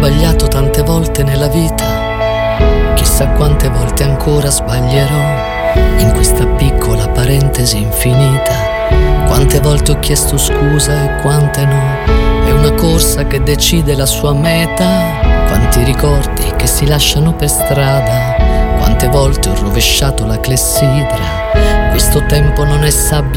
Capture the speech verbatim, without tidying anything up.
sbagliato tante volte nella vita, chissà quante volte ancora sbaglierò in questa piccola parentesi infinita. Quante volte ho chiesto scusa e quante no, è una corsa che decide la sua meta. Quanti ricordi che si lasciano per strada, quante volte ho rovesciato la clessidra. Questo tempo non è sabbia